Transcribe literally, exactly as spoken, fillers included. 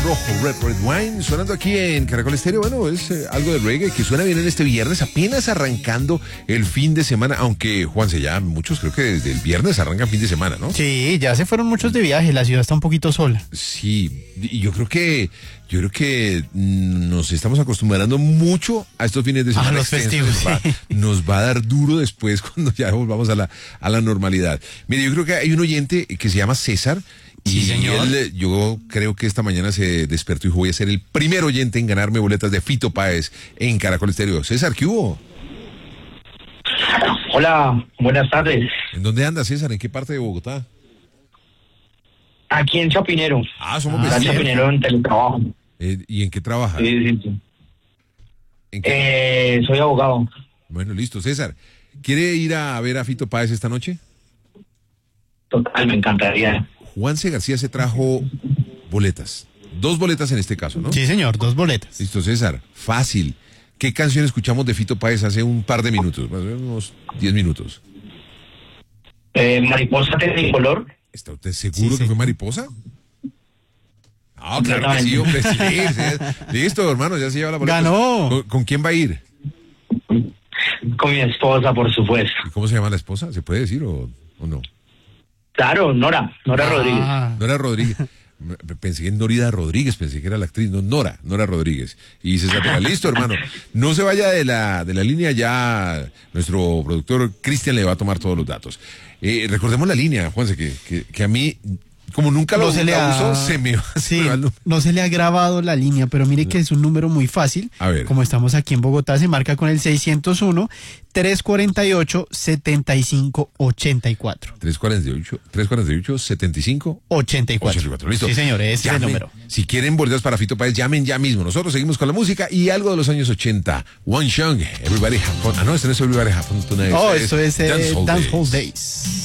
rojo, Red Red Wine, sonando aquí en Caracol Estéreo. Bueno, es eh, algo de reggae que suena bien en este viernes, apenas arrancando el fin de semana, aunque, Juanse, ya muchos creo que desde el viernes arrancan fin de semana, ¿no? Sí, ya se fueron muchos de viaje, la ciudad está un poquito sola. Sí, y yo creo que yo creo que nos estamos acostumbrando mucho a estos fines de semana. A los extensos. festivos, Nos va, sí. nos va a dar duro después cuando ya volvamos a la, a la normalidad. Mire, yo creo que hay un oyente que se llama César. Y Sí, señor. él, yo creo que esta mañana se despertó y dijo, voy a ser el primer oyente en ganarme boletas de Fito Páez en Caracol Estéreo. César, ¿qué hubo? Hola, buenas tardes. ¿En dónde anda, César? ¿En qué parte de Bogotá? Aquí en Chapinero. Ah, somos Ah, En vecinos. Chapinero en teletrabajo. Eh, ¿Y en qué trabaja? Sí, sí, sí. ¿En qué? Eh, soy abogado. Bueno, listo. César, ¿quiere ir a ver a Fito Páez esta noche? Total, me encantaría. Juanse García se trajo boletas. Dos boletas en este caso, ¿no? Sí, señor, dos boletas. Listo, César. Fácil. ¿Qué canción escuchamos de Fito Páez hace un par de minutos? Más o menos unos diez minutos. Eh, Mariposa Tecnicolor. ¿Está usted seguro Sí, que sí. fue Mariposa? Ah, claro que sí, hombre, sí, sí. Listo, hermano, ya se lleva la boleta. Ganó. ¿Con, con quién va a ir? Con mi esposa, por supuesto. ¿Y cómo se llama la esposa? ¿Se puede decir o, o no? Claro, Nora, Nora Ah. Rodríguez. Nora Rodríguez. Pensé que en Norida Rodríguez, pensé que era la actriz, no, Nora, Nora Rodríguez. Y se saca, listo, hermano. No se vaya de la, de la línea, ya nuestro productor Cristian le va a tomar todos los datos. Eh, recordemos la línea, Juanse, que, que, que a mí, como nunca lo No se le la ha- uso, se me va, se Sí, me va el número. no se le ha grabado la línea, pero mire que es un número muy fácil. A ver. Como estamos aquí en Bogotá, se marca con el seiscientos uno, trescientos cuarenta y ocho, setenta y cinco, ochenta y cuatro. tres cuarenta y ocho, tres cuarenta y ocho, setenta y cinco, ochenta y cuatro. ochenta y cuatro, listo. Sí, señor, ese es el Llamen. número. Si quieren boletas para Fito Páez, llamen ya mismo. Nosotros seguimos con la música y algo de los años ochenta. One Song, Everybody Have Fun. Ah, no, este no es Everybody Have Fun Tonight. Oh, este esto es eh, Dancehall Dancehall Days. Days.